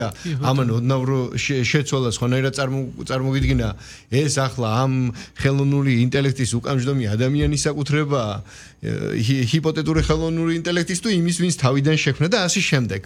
ამან ოდნავ შეცვალა სხვანაირად წარმოგიდგინა ეს ახლა ამ ხელოვნური ინტელექტის უკანჯდომი ადამიანის საკუთრებაა ჰიპოთეტური ხელოვნური ინტელექტის თუ იმის ვინც თავიდან შექმნა და ასე შემდეგ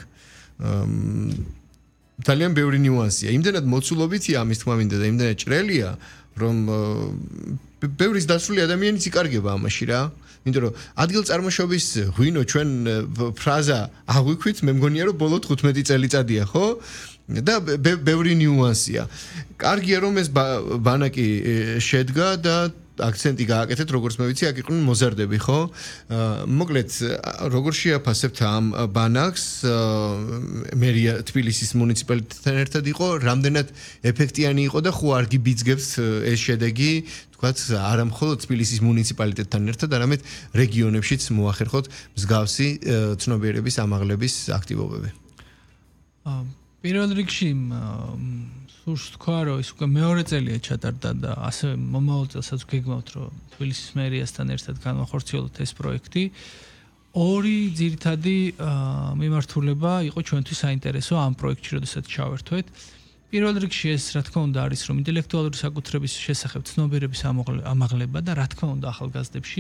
ძალიან ბევრი ნიუანსია იმდენად მოცულობითია ამის თქმა მინდა და იმდენად ჭრელია რომ ბევრის დასრული ადამიანიც იკარგება ამაში რა იმიტომ რომ ადგილწარმოშობის ღვინო ჩვენ ფრაზა აღვიქვით მე მგონია რომ ბოლო 15 წელიწადია ხო და ბევრი ნიუანსია კარგია რომ ეს ბანაკი შედგა და აქცენტი გააკეთეთ როგორც მე ვიცი აქ იყვნენ მოზარდები ხო მოკლედ როგორ შეაფასებთ ამ ბანაკს მერია თბილისის მუნიციპალიტეტთან ერთად იყო რამდენად ეფექტიანი იყო და ხო არ გიბიძგებს ეს შედეგი თქვათ არა მხოლოდ თბილისის მუნიციპალიტეტთან ერთად არამედ რეგიონებშიც მოახერხოთ მსგავსი ცნობიერების ამაღლების აქტივობები პირველ რიგში სურს თქვა რომ ის უკვე მეორე წელია ჩატარდა და ასე მომავალ წელსაც გეგმავთ რომ თბილისის მერიასთან ერთად განვახორციელოთ ეს პროექტი ორი ძირითადი მიმართულება იყო ჩვენთვის საინტერესო ამ პროექტში როდესაც ჩავერთვეთ პირველ რიგში ეს რა თქმა უნდა არის რომ ინტელექტუალური საკუთრების შესახებ ცნობიერების ამაღლება და რა თქმა უნდა ახალგაზრდებში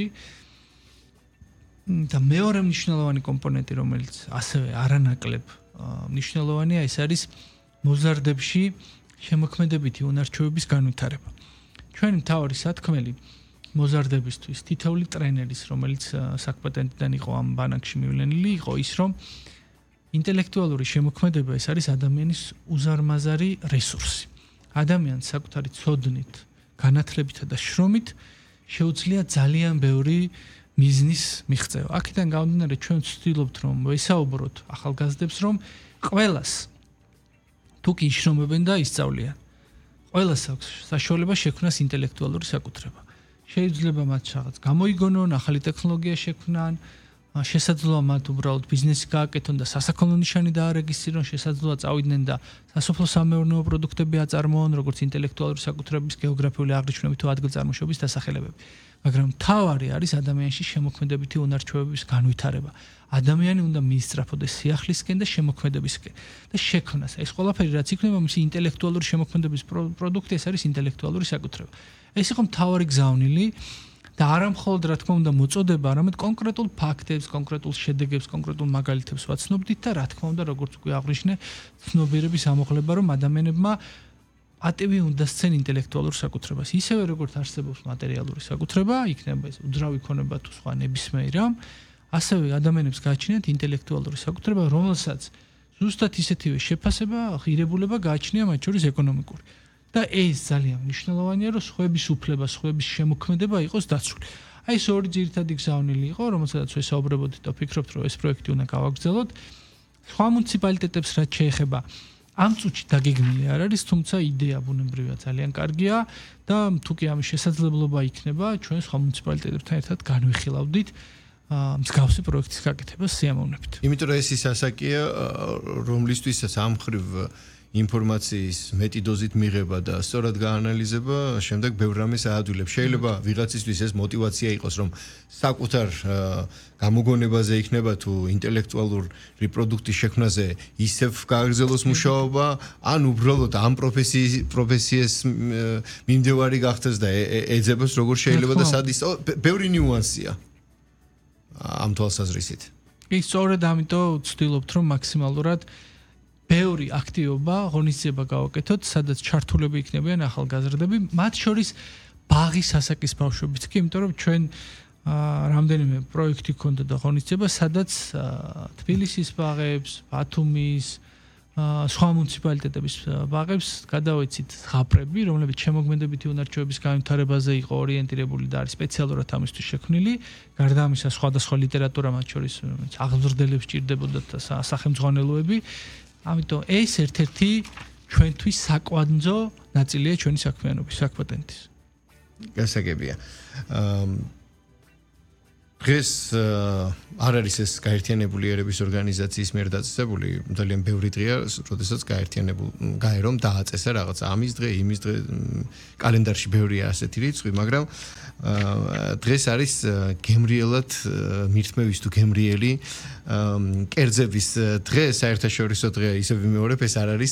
და მეორე მნიშვნელოვანი კომპონენტი რომელიც ასევე არანაკლებ მნიშვნელოვანია ეს არის მოზარდებში შემოქმედებითი უნარჩვევების განვითარება. ჩვენი მთავარი სათქმელი მოზარდებისთვის თითოეული ტრენერის, რომელიც საკპატენტიდან იყო ამ ბანაკში მივლენილი, იყო ის, რომ ინტელექტუალური შემოქმედება ეს არის ადამიანის უზარმაზარი რესურსი. ადამიანს საკუთარი ცოდნით, განათლებითა და შრომით შეუძლია ძალიან ბევრი მიზნის მიღწევა. აქედან გამომდინარე ჩვენ ვცდილობთ რომ ვესაუბროთ ახალგაზრდებს რომ ყველას თუ კი იშრომებენ და ისწავლიან. ყველას აქვს საშუალება შექმნას ინტელექტუალური საკუთრება. შეიძლება მათ რაღაც გამოიგონონ, ახალი ტექნოლოგია შექმნან, შესაძლოა მათ უბრალოდ ბიზნესი გააკეთონ და სასაქონლო ნიშანი დაარეგისტრირონ, შესაძლოა წავიდნენ და სასოფლო-სამეურნეო პროდუქტები აწარმოონ, როგორც ინტელექტუალური საკუთრების გეოგრაფიული აღნიშვნები თუ ადგილწარმოშობის დასახელებები. მაგრამ მთავარი არის ადამიანში შემოქმედებითი უნარჩვევების განვითარება. ადამიანი უნდა მიისწრაფოდეს სიახლისკენ და შემოქმედებისკენ და შექმნას. ეს ყველაფერი რაც იქნება მისი ინტელექტუალური შემოქმედების პროდუქტი, ეს არის ინტელექტუალური საკუთრება. ეს იყო მთავარი გზავნილი და არა მხოლოდ რა თქმა უნდა მოწოდება, არამედ კონკრეტულ ფაქტებს, კონკრეტულ შედეგებს, კონკრეტულ მაგალითებს ვაცნობდით და რა თქმა უნდა როგორც უკვე აღვნიშნე, ცნობიერების ამოღლება, რომ ადამიანებმა ატივი უნდა სცენ ინტელექტუალურ საკუთრებას. ისევე როგორც არსებობს მატერიალური საკუთრება, იქნება ეს უძრავი ქონება თუ სხვა ნებისმიერი რამ, ასევე ადამიანებს გააჩნიათ ინტელექტუალური საკუთრება, რომელსაც ზუსტად ისეთივე შეფასება, ღირებულება გააჩნია მათ შორის ეკონომიკური. და ეს ძალიან მნიშვნელოვანია, რომ სხვების უფლება, სხვების შემოქმედება იყოს დაცული. აი ეს ორი ძირითადი გზავნილი იყო, რომელსაც ვესაუბრებოდით და ვფიქრობთ, რომ ეს პროექტი უნდა გავაგრძელოთ. სხვა მუნიციპალიტეტებს რაც შეეხება ამ წუთში დაგეგმილი არ არის, თუმცა იდეა ბუნებრივია ძალიან კარგია და თუ კი ამის შესაძლებლობა იქნება, ჩვენ სხვა მუნიციპალიტეტებთან ერთად განვიხილავდით მსგავსი პროექტის გაკეთებას სიამოვნებით. იმიტომ რომ ეს ის ასაკია, რომლისთვისაც ამ მხრივ ინფორმაციის მეტი დოზით მიღება და სწორად გაანალიზება, შემდეგ ბევრ რამეს აადვილებს. შეიძლება ვიღაცისთვის ეს мотиваცია იყოს, რომ საკუთარ გამოგონებაზე იქნება თუ ინტელექტუალური პროდუქტის შექმნაზე ისევ გააგრძელოს მუშაობა, ან უბრალოდ ამ პროფესიას მიმდევარი გახდეს და ეძებოს როგორ შეიძლება და სად ის ბევრი ნიუანსია ამ თვალსაზრისით. ის სწორედ ამიტომ ვცდილობთ, რომ მაქსიმალურად ბევრი აქტივობა, ღონისძიება გავაკეთოთ, სადაც ჩართულები იქნებიან ახალგაზრდები, მათ შორის ბაღის ასაკის ბავშვებიც კი, იმიტომ რომ ჩვენ რამდენიმე პროექტი გქონდა და ღონისძიება, სადაც თბილისის ბაღებს, ბათუმის, სხვა მუნიციპალიტეტების ბაღებს გადავეცით ზღაპრები, რომლებიც შემოქმედებითი უნარჩვევების განვითარებაზე იყო ორიენტირებული და არის სპეციალურად ამისთვის შექმნილი. გარდა ამისა, სხვადასხვა ლიტერატურა მათ შორის აღზრდელებს ჭირდებოდათ სახელმძღვანელოები. ამიტომ ეს ერთ-ერთი ჩვენთვის საკვანძო ნაწილია ჩვენი საქმიანობის, საკპატენტის. გასაგებია. დღეს არ არის ეს გაერთიანებული ერების ორგანიზაციის მიერ დაწესებული, ძალიან ბევრი დღეა, როდესაც გაერთიანებული რომ დააწესა რაღაც ამის დღე, იმის დღე, კალენდარში ბევრია ასეთი რიცხვი, მაგრამ დღეს არის გემრიელად მირთმევის თუ გემრიელი კერძების დღე, საერთაშორისო დღე, ისევ ვიმეორებ, ეს არ არის